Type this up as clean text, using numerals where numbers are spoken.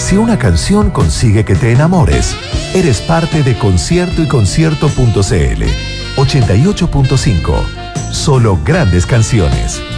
Si una canción consigue que te enamores, eres parte de Concierto y Concierto.cl. 88.5. Solo grandes canciones.